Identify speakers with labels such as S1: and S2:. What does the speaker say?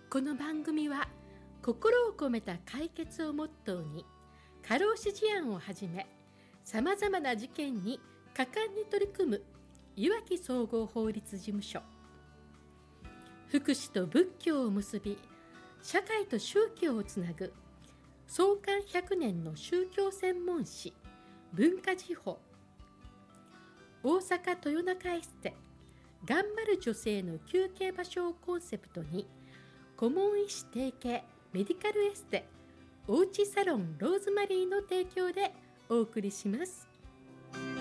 S1: この番組は心を込めた解決をモットーに過労死事案をはじめさまざまな事件に果敢に取り組むいわき総合法律事務所、福祉と仏教を結び社会と宗教をつなぐ創刊100年の宗教専門誌文化時報、大阪豊中エステ頑張る女性の休憩場所をコンセプトに顧問医師提携メディカルエステおうちサロンローズマリーの提供でお送りします。